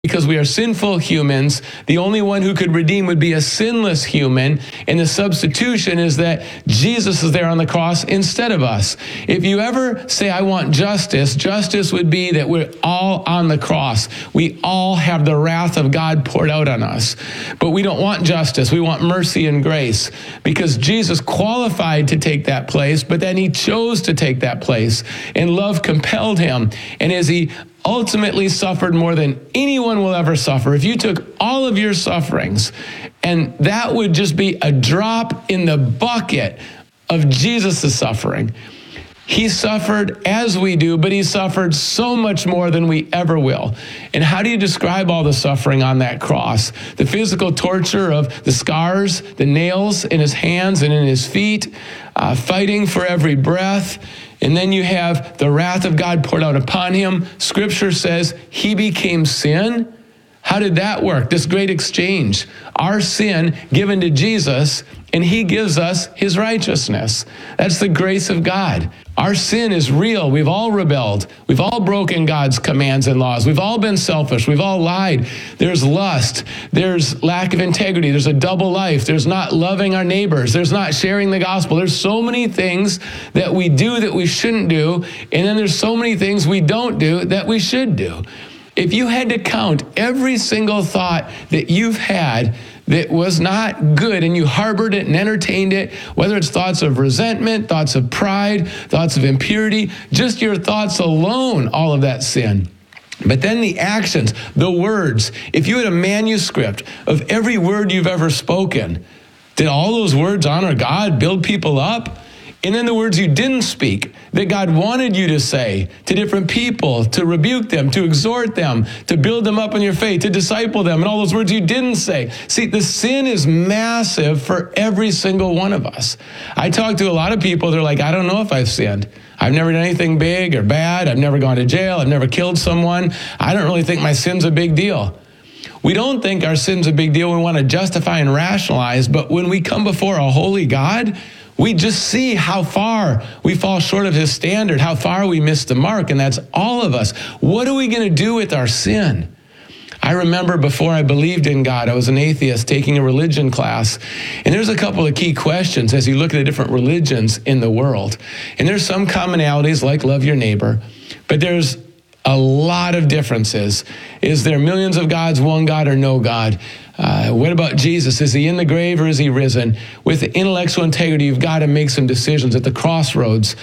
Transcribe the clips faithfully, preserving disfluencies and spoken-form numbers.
Because we are sinful humans, the only one who could redeem would be a sinless human, and the substitution is that Jesus is there on the cross instead of us. If you ever say, I want justice, justice would be that we're all on the cross. We all have the wrath of God poured out on us. But we don't want justice. We want mercy and grace, because Jesus qualified to take that place, but then he chose to take that place, and love compelled him. And as he ultimately suffered more than anyone will ever suffer. If you took all of your sufferings, and that would just be a drop in the bucket of Jesus' suffering. He suffered as we do, but he suffered so much more than we ever will. And how do you describe all the suffering on that cross? The physical torture of the scars, the nails in his hands and in his feet, uh, fighting for every breath. And then you have the wrath of God poured out upon him. Scripture says he became sin. How did that work? This great exchange. Our sin given to Jesus, and he gives us his righteousness. That's the grace of God. Our sin is real. We've all rebelled. We've all broken God's commands and laws. We've all been selfish. We've all lied. There's lust. There's lack of integrity. There's a double life. There's not loving our neighbors. There's not sharing the gospel. There's so many things that we do that we shouldn't do. And then there's so many things we don't do that we should do. If you had to count every single thought that you've had that was not good, and you harbored it and entertained it, whether it's thoughts of resentment, thoughts of pride, thoughts of impurity, just your thoughts alone, all of that sin. But then the actions, the words, if you had a manuscript of every word you've ever spoken, did all those words honor God, build people up? And then the words you didn't speak, that God wanted you to say to different people, to rebuke them, to exhort them, to build them up in your faith, to disciple them, and all those words you didn't say. See, the sin is massive for every single one of us. I talk to a lot of people, they're like, I don't know if I've sinned. I've never done anything big or bad. I've never gone to jail. I've never killed someone. I don't really think my sin's a big deal. We don't think our sin's a big deal. We want to justify and rationalize, but when we come before a holy God, we just see how far we fall short of his standard, how far we miss the mark, and that's all of us. What are we going to do with our sin? I remember before I believed in God, I was an atheist taking a religion class, and there's a couple of key questions as you look at the different religions in the world. And there's some commonalities like love your neighbor, but there's a lot of differences. Is there millions of gods, one God, or no God? Uh, what about Jesus? Is he in the grave or is he risen? With intellectual integrity, you've got to make some decisions at the crossroads.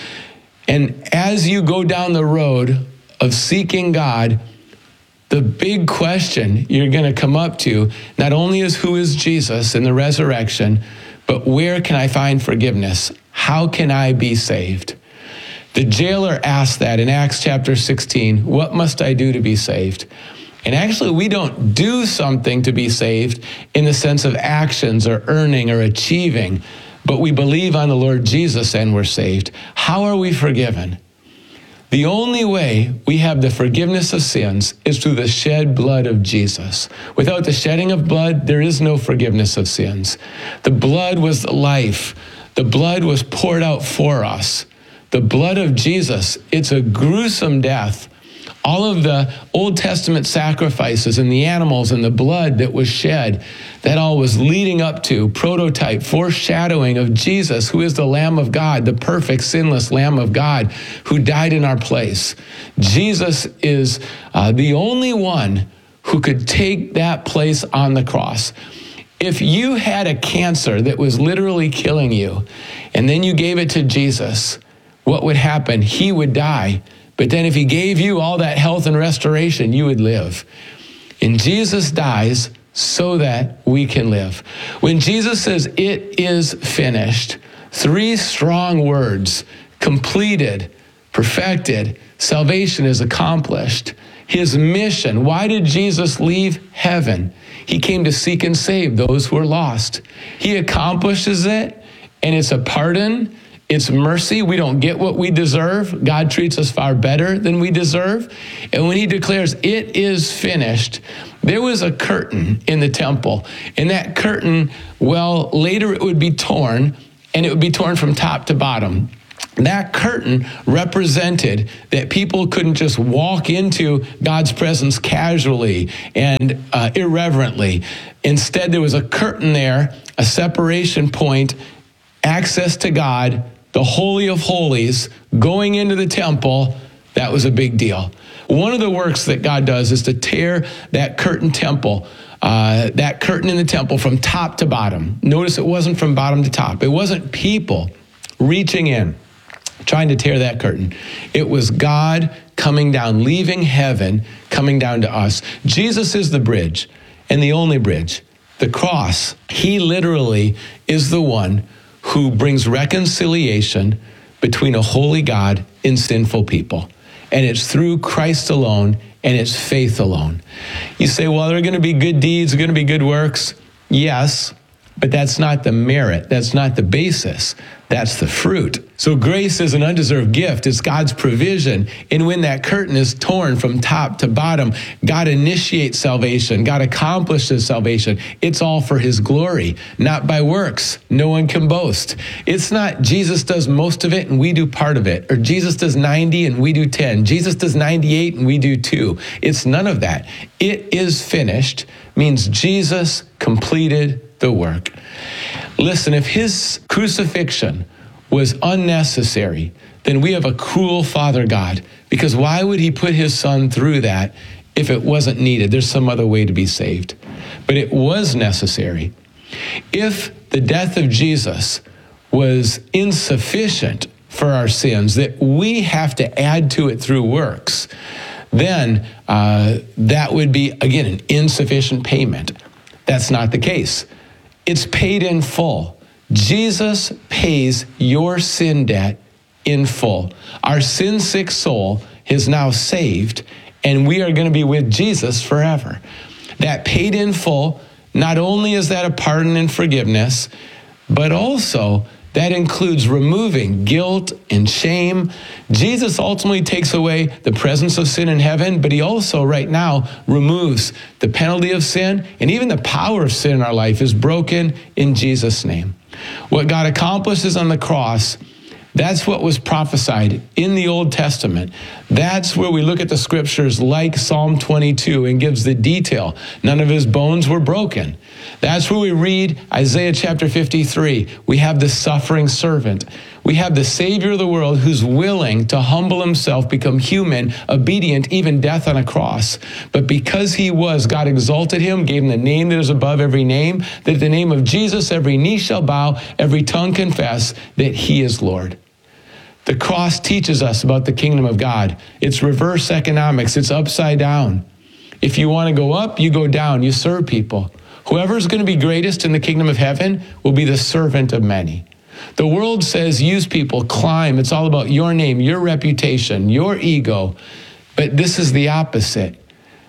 And as you go down the road of seeking God, the big question you're going to come up to not only is who is Jesus in the resurrection, but where can I find forgiveness? How can I be saved? The jailer asked that in Acts chapter sixteen, what must I do to be saved? And actually, we don't do something to be saved in the sense of actions or earning or achieving, but we believe on the Lord Jesus and we're saved. How are we forgiven? The only way we have the forgiveness of sins is through the shed blood of Jesus. Without the shedding of blood, there is no forgiveness of sins. The blood was life. The blood was poured out for us. The blood of Jesus, it's a gruesome death. All of the Old Testament sacrifices and the animals and the blood that was shed, that all was leading up to, prototype, foreshadowing of Jesus, who is the Lamb of God, the perfect, sinless Lamb of God, who died in our place. Jesus is uh, the only one who could take that place on the cross. If you had a cancer that was literally killing you, and then you gave it to Jesus, what would happen? He would die. But then if he gave you all that health and restoration, you would live. And Jesus dies so that we can live. When Jesus says, it is finished, three strong words, completed, perfected, salvation is accomplished. His mission, why did Jesus leave heaven? He came to seek and save those who are lost. He accomplishes it, and it's a pardon. It's mercy. We don't get what we deserve. God treats us far better than we deserve. And when he declares it is finished, there was a curtain in the temple. And that curtain, well, later it would be torn, and it would be torn from top to bottom. That curtain represented that people couldn't just walk into God's presence casually and uh, irreverently. Instead, there was a curtain there, a separation point, access to God, the Holy of Holies, going into the temple. That was a big deal. One of the works that God does is to tear that curtain temple, uh, that curtain in the temple from top to bottom. Notice it wasn't from bottom to top. It wasn't people reaching in, trying to tear that curtain. It was God coming down, leaving heaven, coming down to us. Jesus is the bridge and the only bridge. The cross, he literally is the one who brings reconciliation between a holy God and sinful people. And it's through Christ alone, and it's faith alone. You say, well, there are going to be good deeds, there are going to be good works. Yes, but that's not the merit. That's not the basis. That's the fruit. So grace is an undeserved gift. It's God's provision. And when that curtain is torn from top to bottom, God initiates salvation. God accomplishes salvation. It's all for his glory, not by works. No one can boast. It's not Jesus does most of it and we do part of it, or Jesus does ninety and we do ten. Jesus does ninety-eight and we do two. It's none of that. It is finished means Jesus completed the work. Listen, if his crucifixion was unnecessary, then we have a cruel Father God, because why would he put his son through that if it wasn't needed? There's some other way to be saved. But it was necessary. If the death of Jesus was insufficient for our sins, that we have to add to it through works, then uh, that would be, again, an insufficient payment. That's not the case. It's paid in full. Jesus pays your sin debt in full. Our sin-sick soul is now saved, and we are going to be with Jesus forever. That paid in full, not only is that a pardon and forgiveness, but also that includes removing guilt and shame. Jesus ultimately takes away the presence of sin in heaven, but he also right now removes the penalty of sin, and even the power of sin in our life is broken in Jesus' name. What God accomplishes on the cross, that's what was prophesied in the Old Testament. That's where we look at the scriptures like Psalm twenty-two and gives the detail. None of his bones were broken. That's where we read Isaiah chapter fifty-three. We have the suffering servant. We have the Savior of the world who's willing to humble himself, become human, obedient, even death on a cross. But because he was, God exalted him, gave him the name that is above every name, that at the name of Jesus every knee shall bow, every tongue confess that he is Lord. The cross teaches us about the kingdom of God. It's reverse economics. It's upside down. If you want to go up, you go down. You serve people. Whoever's going to be greatest in the kingdom of heaven will be the servant of many. The world says use people, climb. It's all about your name, your reputation, your ego. But this is the opposite.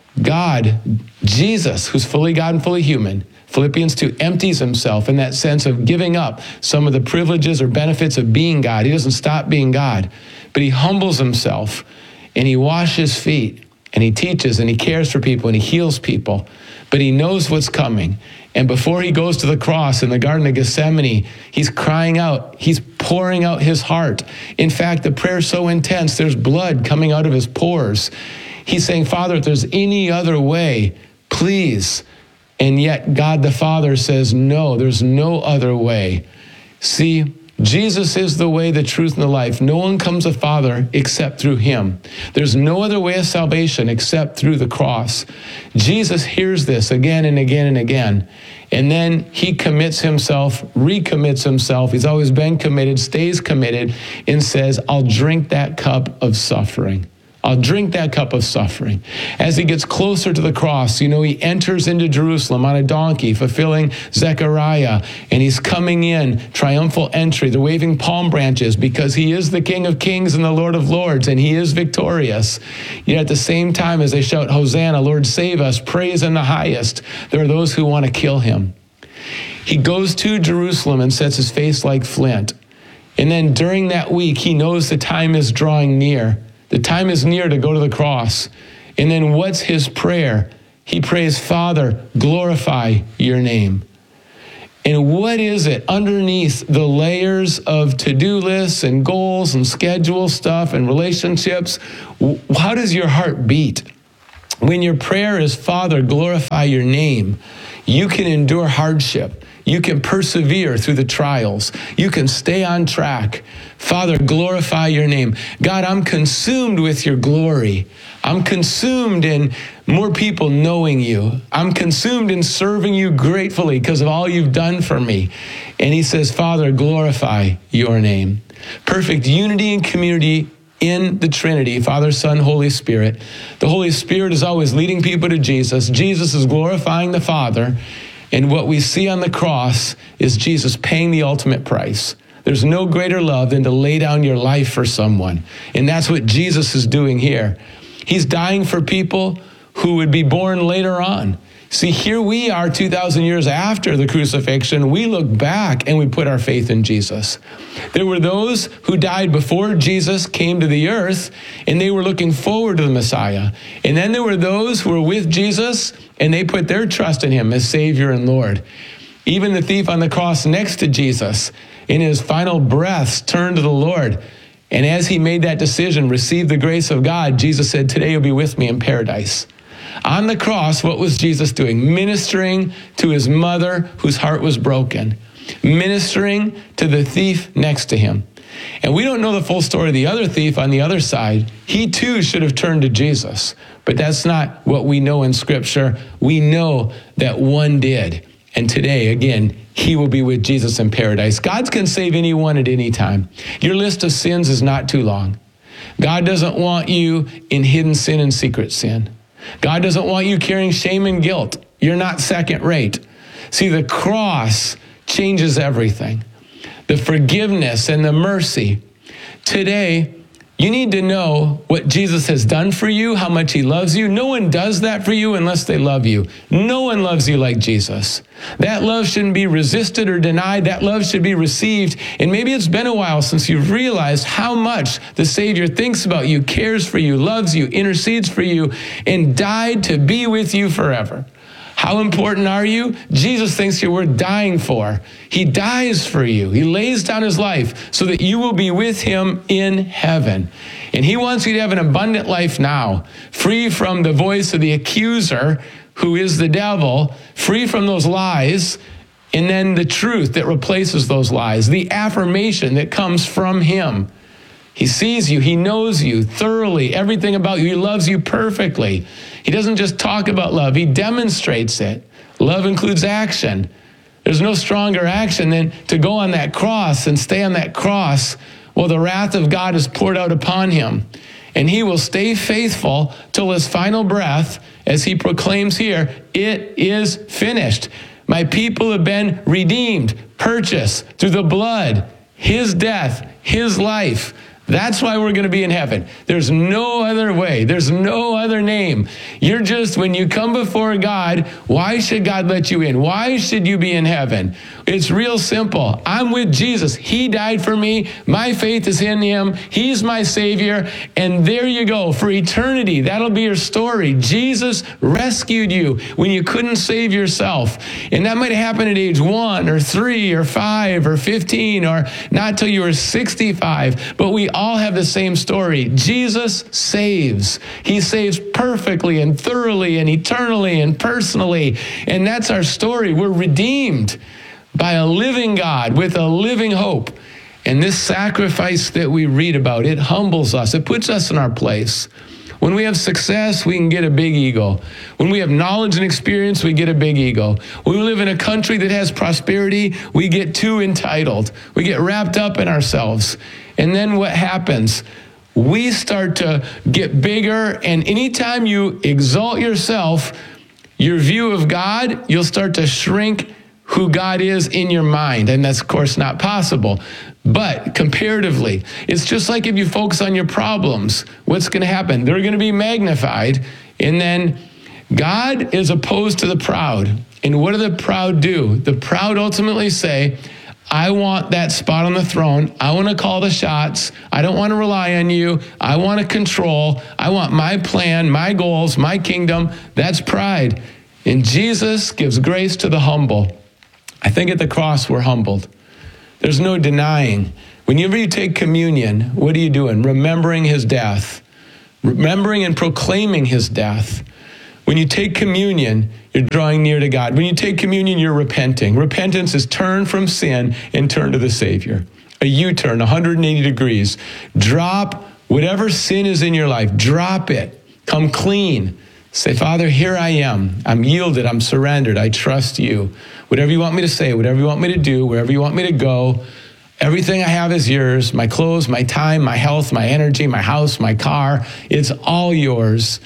God, Jesus, who's fully God and fully human, Philippians two, empties himself in that sense of giving up some of the privileges or benefits of being God. He doesn't stop being God, but he humbles himself and he washes feet and he teaches and he cares for people and he heals people, but he knows what's coming. And before he goes to the cross in the Garden of Gethsemane, he's crying out, he's pouring out his heart. In fact, the prayer is so intense, there's blood coming out of his pores. He's saying, Father, if there's any other way, please. And yet God the Father says, no, there's no other way. See, Jesus is the way, the truth, and the life. No one comes to the Father except through him. There's no other way of salvation except through the cross. Jesus hears this again and again and again. And then he commits himself, recommits himself. He's always been committed, stays committed, and says, I'll drink that cup of suffering. I'll drink that cup of suffering. As he gets closer to the cross, you know, he enters into Jerusalem on a donkey, fulfilling Zechariah, and he's coming in, triumphal entry. They're waving palm branches because he is the King of Kings and the Lord of Lords, and he is victorious. Yet at the same time, as they shout, Hosanna, Lord, save us, praise in the highest, there are those who want to kill him. He goes to Jerusalem and sets his face like flint. And then during that week, he knows the time is drawing near. The time is near to go to the cross. And then what's his prayer? He prays, Father, glorify your name. And what is it underneath the layers of to-do lists and goals and schedule stuff and relationships? How does your heart beat? When your prayer is, Father, glorify your name, you can endure hardship. You can persevere through the trials. You can stay on track. Father, glorify your name. God, I'm consumed with your glory. I'm consumed in more people knowing you. I'm consumed in serving you gratefully because of all you've done for me. And he says, Father, glorify your name. Perfect unity and community in the Trinity, Father, Son, Holy Spirit. The Holy Spirit is always leading people to Jesus. Jesus is glorifying the Father. And what we see on the cross is Jesus paying the ultimate price. There's no greater love than to lay down your life for someone. And that's what Jesus is doing here. He's dying for people who would be born later on. See, here we are two thousand years after the crucifixion. We look back and we put our faith in Jesus. There were those who died before Jesus came to the earth, and they were looking forward to the Messiah. And then there were those who were with Jesus, and they put their trust in him as Savior and Lord. Even the thief on the cross next to Jesus, in his final breaths, turned to the Lord. And as he made that decision, received the grace of God, Jesus said, today you'll be with me in paradise. On the cross, what was Jesus doing? Ministering to his mother whose heart was broken. Ministering to the thief next to him. And we don't know the full story of the other thief on the other side. He too should have turned to Jesus. But that's not what we know in Scripture. We know that one did. And today, again, he will be with Jesus in paradise. God can save anyone at any time. Your list of sins is not too long. God doesn't want you in hidden sin and secret sin. God doesn't want you carrying shame and guilt. You're not second rate. See, the cross changes everything. The forgiveness and the mercy. Today, you need to know what Jesus has done for you, how much he loves you. No one does that for you unless they love you. No one loves you like Jesus. That love shouldn't be resisted or denied. That love should be received. And maybe it's been a while since you've realized how much the Savior thinks about you, cares for you, loves you, intercedes for you, and died to be with you forever. How important are you? Jesus thinks you're worth dying for. He dies for you. He lays down his life so that you will be with him in heaven. And he wants you to have an abundant life now, free from the voice of the accuser, who is the devil, free from those lies, and then the truth that replaces those lies, the affirmation that comes from him. He sees you. He knows you thoroughly, everything about you. He loves you perfectly. He doesn't just talk about love. He demonstrates it. Love includes action. There's no stronger action than to go on that cross and stay on that cross while the wrath of God is poured out upon him. And he will stay faithful till his final breath, as he proclaims here, it is finished. My people have been redeemed, purchased through the blood, his death, his life. That's why we're going to be in heaven. There's no other way. There's no other name. You're just, when you come before God, why should God let you in? Why should you be in heaven? It's real simple. I'm with Jesus. He died for me. My faith is in him. He's my Savior. And there you go. For eternity, that'll be your story. Jesus rescued you when you couldn't save yourself. And that might happen at age one or three or five or fifteen or not till you were sixty-five. But we all have the same story. Jesus saves. He saves perfectly and thoroughly and eternally and personally. And that's our story. We're redeemed by a living God with a living hope. And this sacrifice that we read about, it humbles us. It puts us in our place. When we have success, we can get a big ego. When we have knowledge and experience, we get a big ego. When we live in a country that has prosperity, we get too entitled. We get wrapped up in ourselves. And then what happens? We start to get bigger, and anytime you exalt yourself, your view of God, you'll start to shrink who God is in your mind. And that's, of course, not possible. But comparatively, it's just like if you focus on your problems, what's going to happen? They're going to be magnified. And then God is opposed to the proud. And what do the proud do? The proud ultimately say, I want that spot on the throne. I want to call the shots. I don't want to rely on you. I want to control. I want my plan, my goals, my kingdom. That's pride. And Jesus gives grace to the humble. I think at the cross we're humbled. There's no denying. Whenever you take communion, what are you doing? Remembering his death. Remembering and proclaiming his death. When you take communion, you're drawing near to God. When you take communion, you're repenting. Repentance is turn from sin and turn to the Savior. A U-turn, one hundred eighty degrees. Drop whatever sin is in your life. Drop it. Come clean. Say, Father, here I am. I'm yielded. I'm surrendered. I trust you. Whatever you want me to say, whatever you want me to do, wherever you want me to go, everything I have is yours. My clothes, my time, my health, my energy, my house, my car. It's all yours.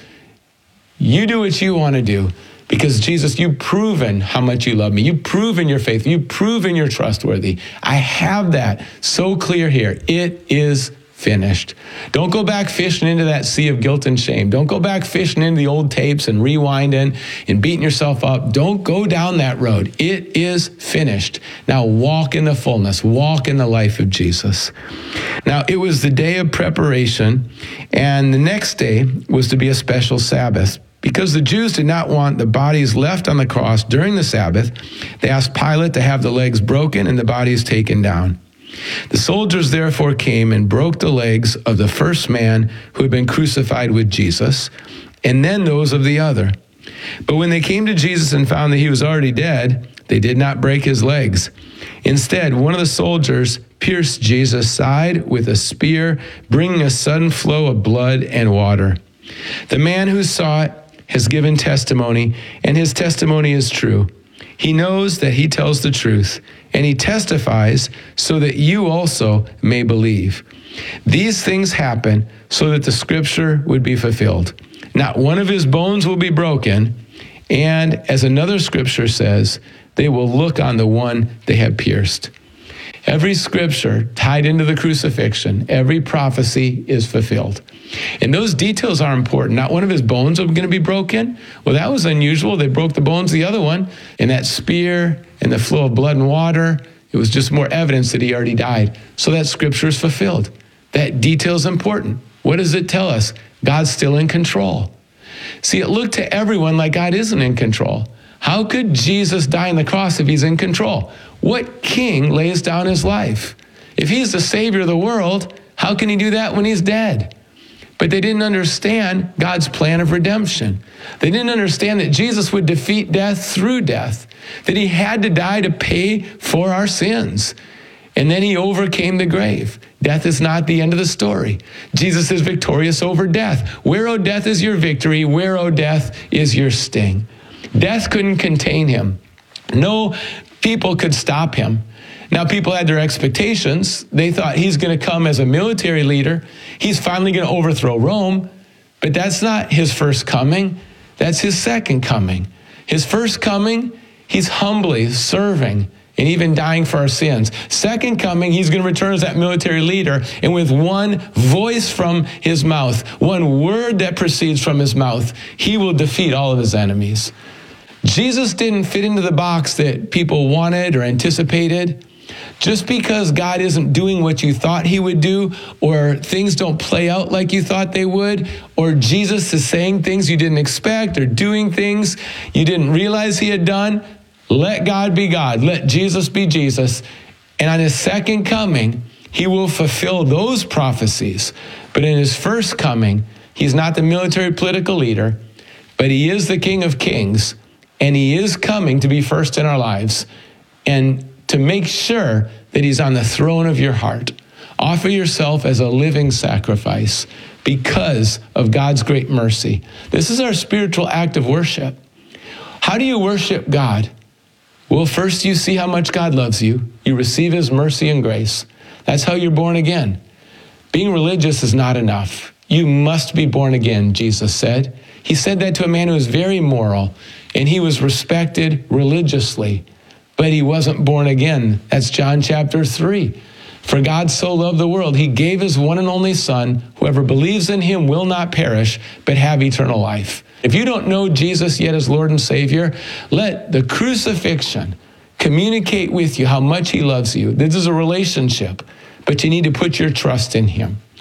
You do what you want to do. Because Jesus, you've proven how much you love me. You've proven your faith. You've proven you're trustworthy. I have that so clear here. It is finished. Don't go back fishing into that sea of guilt and shame. Don't go back fishing into the old tapes and rewinding and beating yourself up. Don't go down that road. It is finished. Now walk in the fullness. Walk in the life of Jesus. Now, it was the day of preparation, and the next day was to be a special Sabbath. Because the Jews did not want the bodies left on the cross during the Sabbath, they asked Pilate to have the legs broken and the bodies taken down. The soldiers therefore came and broke the legs of the first man who had been crucified with Jesus, and then those of the other. But when they came to Jesus and found that he was already dead, they did not break his legs. Instead, one of the soldiers pierced Jesus' side with a spear, bringing a sudden flow of blood and water. The man who saw it has given testimony, and his testimony is true. He knows that he tells the truth, and he testifies so that you also may believe. These things happen so that the scripture would be fulfilled. Not one of his bones will be broken, and as another scripture says, they will look on the one they have pierced. Every scripture tied into the crucifixion, every prophecy is fulfilled. And those details are important. Not one of his bones are going to be broken. Well, that was unusual. They broke the bones of the other one. And that spear and the flow of blood and water, it was just more evidence that he already died. So that scripture is fulfilled. That detail is important. What does it tell us? God's still in control. See, it looked to everyone like God isn't in control. How could Jesus die on the cross if he's in control? What king lays down his life? If he's the Savior of the world, how can he do that when he's dead? But they didn't understand God's plan of redemption. They didn't understand that Jesus would defeat death through death, that he had to die to pay for our sins. And then he overcame the grave. Death is not the end of the story. Jesus is victorious over death. Where, O death, is your victory? Where, O death, is your sting? Death couldn't contain him. No people could stop him. Now, people had their expectations. They thought he's going to come as a military leader. He's finally going to overthrow Rome. But that's not his first coming. That's his second coming. His first coming, he's humbly serving and even dying for our sins. Second coming, he's going to return as that military leader, and with one voice from his mouth, one word that proceeds from his mouth, he will defeat all of his enemies. Jesus didn't fit into the box that people wanted or anticipated. Just because God isn't doing what you thought he would do, or things don't play out like you thought they would, or Jesus is saying things you didn't expect or doing things you didn't realize he had done, let God be God. Let Jesus be Jesus. And on his second coming, he will fulfill those prophecies. But in his first coming, he's not the military political leader, but he is the King of Kings. And he is coming to be first in our lives and to make sure that he's on the throne of your heart. Offer yourself as a living sacrifice because of God's great mercy. This is our spiritual act of worship. How do you worship God? Well, first you see how much God loves you. You receive his mercy and grace. That's how you're born again. Being religious is not enough. You must be born again, Jesus said. He said that to a man who was very moral, and he was respected religiously, but he wasn't born again. That's John chapter three. For God so loved the world, he gave his one and only Son. Whoever believes in him will not perish, but have eternal life. If you don't know Jesus yet as Lord and Savior, let the crucifixion communicate with you how much he loves you. This is a relationship, but you need to put your trust in him.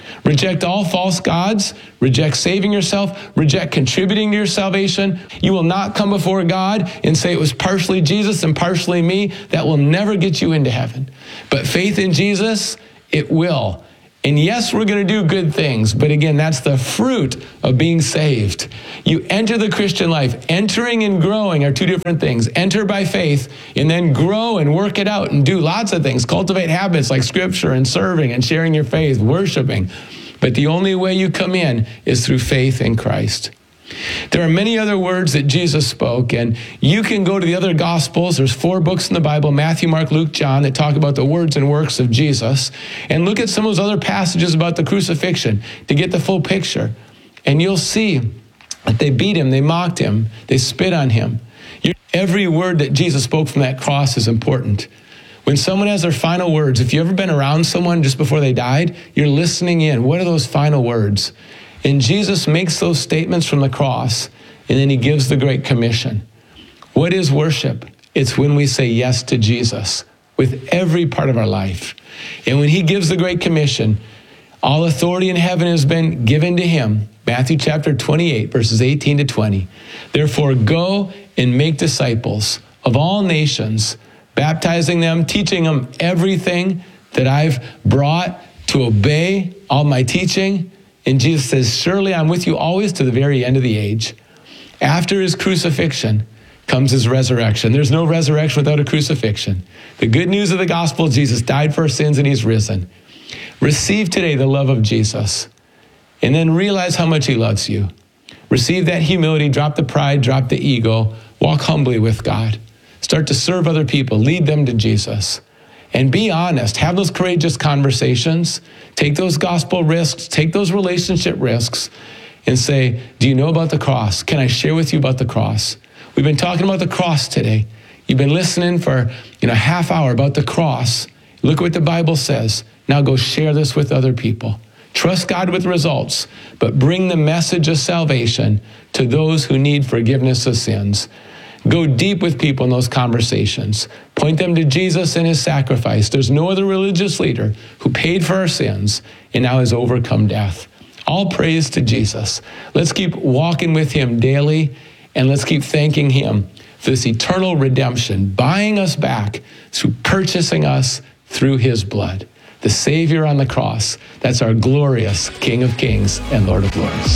Reject all false gods, reject saving yourself, reject contributing to your salvation. You will not come before God and say it was partially Jesus and partially me. That will never get you into heaven. But faith in Jesus, it will. And yes, we're going to do good things, but again, that's the fruit of being saved. You enter the Christian life. Entering and growing are two different things. Enter by faith and then grow and work it out and do lots of things. Cultivate habits like scripture and serving and sharing your faith, worshiping. But the only way you come in is through faith in Christ. There are many other words that Jesus spoke, and you can go to the other Gospels. There's four books in the Bible, Matthew, Mark, Luke, John, that talk about the words and works of Jesus. And look at some of those other passages about the crucifixion to get the full picture. And you'll see that they beat him, they mocked him, they spit on him. Every word that Jesus spoke from that cross is important. When someone has their final words, if you've ever been around someone just before they died, you're listening in. What are those final words? And Jesus makes those statements from the cross, and then he gives the Great Commission. What is worship? It's when we say yes to Jesus with every part of our life. And when he gives the Great Commission, all authority in heaven has been given to him. Matthew chapter twenty-eight, verses eighteen to twenty. Therefore, go and make disciples of all nations, baptizing them, teaching them everything that I've brought to obey all my teaching. And Jesus says, surely I'm with you always to the very end of the age. After his crucifixion comes his resurrection. There's no resurrection without a crucifixion. The good news of the gospel, Jesus died for our sins and he's risen. Receive today the love of Jesus, and then realize how much he loves you. Receive that humility, drop the pride, drop the ego, walk humbly with God. Start to serve other people, lead them to Jesus. And be honest, have those courageous conversations, take those gospel risks, take those relationship risks, and say, do you know about the cross? Can I share with you about the cross? We've been talking about the cross today. You've been listening for you know, a half hour about the cross. Look what the Bible says. Now go share this with other people. Trust God with results, but bring the message of salvation to those who need forgiveness of sins. Go deep with people in those conversations. Point them to Jesus and his sacrifice. There's no other religious leader who paid for our sins and now has overcome death. All praise to Jesus. Let's keep walking with him daily, and let's keep thanking him for this eternal redemption, buying us back through purchasing us through his blood. The Savior on the cross. That's our glorious King of Kings and Lord of Lords.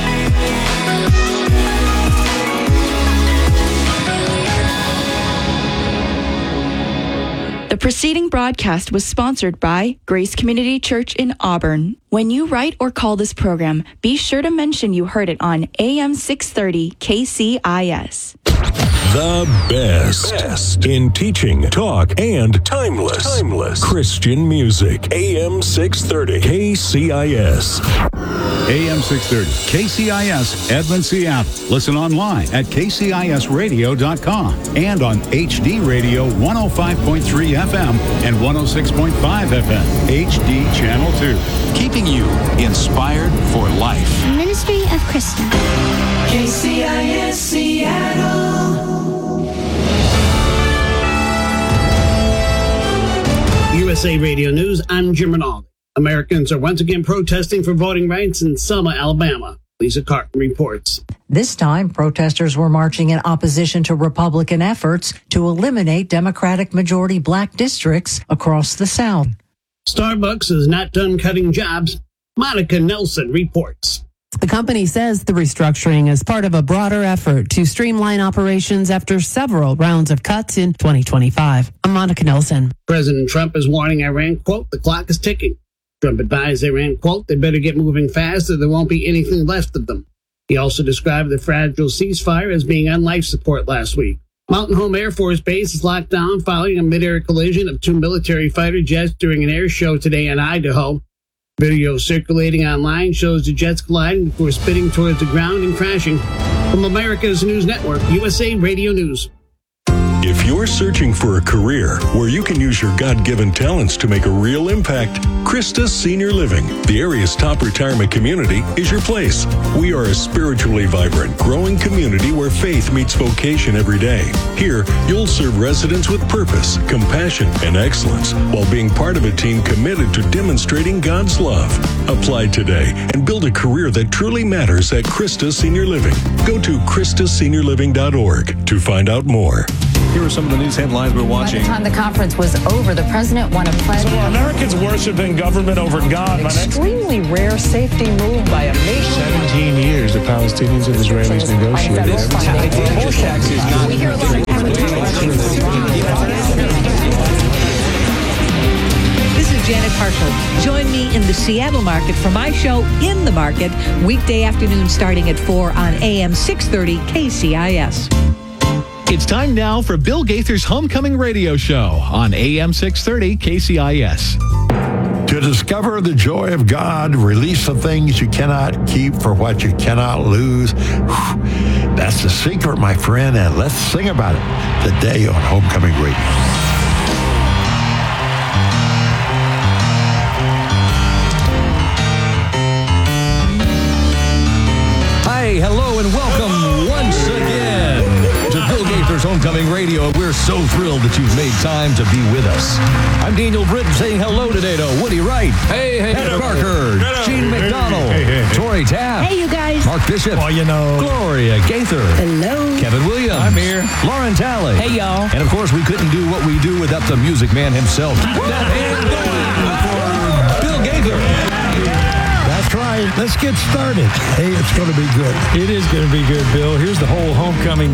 The preceding broadcast was sponsored by Grace Community Church in Auburn. When you write or call this program, be sure to mention you heard it on A M six thirty K C I S. The best, best in teaching, talk, and timeless, timeless Christian music. A M six thirty K C I S. A M six thirty K C I S, Edmond, Seattle. Listen online at K C I S radio dot com and on H D Radio one oh five point three F M and one oh six point five F M, H D Channel two. Keeping you inspired for life. Ministry of Christian. K C I S Seattle. U S A Radio News, I'm Jim Rinaldi. Americans are once again protesting for voting rights in Selma, Alabama. Lisa Carton reports. This time, protesters were marching in opposition to Republican efforts to eliminate Democratic majority black districts across the South. Starbucks is not done cutting jobs. Monica Nelson reports. The company says the restructuring is part of a broader effort to streamline operations after several rounds of cuts in twenty twenty-five. I'm Monica Nelson. President Trump is warning Iran, quote, the clock is ticking. Trump advised Iran, quote, they better get moving fast or there won't be anything left of them. He also described the fragile ceasefire as being on life support last week. Mountain Home Air Force Base is locked down following a mid-air collision of two military fighter jets during an air show today in Idaho. Video circulating online shows the jets colliding before spitting towards the ground and crashing. From America's News Network, U S A Radio News. If you're searching for a career where you can use your God-given talents to make a real impact, Christus Senior Living, the area's top retirement community, is your place. We are a spiritually vibrant, growing community where faith meets vocation every day. Here, you'll serve residents with purpose, compassion, and excellence while being part of a team committed to demonstrating God's love. Apply today and build a career that truly matters at Christus Senior Living. Go to christus senior living dot org to find out more. Here are some of the news headlines we're watching. By the time the conference was over, the president won a pledge. So Americans worshiping government over God. An extremely rare safety move by a nation. seventeen years the Palestinians and Israelis negotiated. This is Janet Parshall. Join me in the Seattle market for my show In the Market, weekday afternoon starting at four on A M six thirty K C I S. It's time now for Bill Gaither's Homecoming Radio Show on A M six thirty K C I S. To discover the joy of God, release the things you cannot keep for what you cannot lose. Whew, that's the secret, my friend, and let's sing about it today on Homecoming Radio. Hi, hello, and welcome once again to Bill Gaither's Homecoming Radio. We're so thrilled that you've made time to be with us. I'm Daniel Britton saying hello today to Woody Wright. Hey, hey, Heather Barker. Gene McDonald. Hey, hey, hey. Tori Taft. Hey, you guys. Mark Bishop. Oh, you know. Gloria Gaither. Hello. Kevin Williams. I'm here. Lauren Talley. Hey, y'all. And of course, we couldn't do what we do without the music man himself. Keep that hand going for Bill Gaither. That's right. Let's get started. Hey, it's going to be good. It is going to be good, Bill. Here's the whole homecoming